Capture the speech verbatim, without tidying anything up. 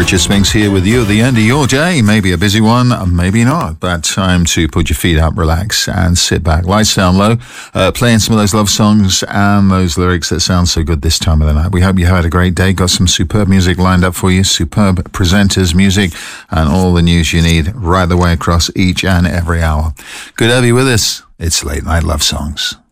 Richard Spinks here with you at the end of your day. Maybe a busy one, maybe not, but time to put your feet up, relax, and sit back. Lights down low, uh, playing some of those love songs and those lyrics that sound so good this time of the night. We hope you had a great day. Got some superb music lined up for you, superb presenters, music, and all the news you need right the way across each and every hour. Good to have you with us. It's Late Night Love Songs.